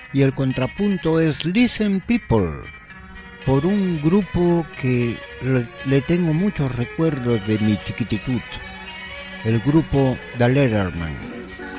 y el contrapunto es Listen People, por un grupo que le tengo muchos recuerdos de mi chiquititud, el grupo The Letterman.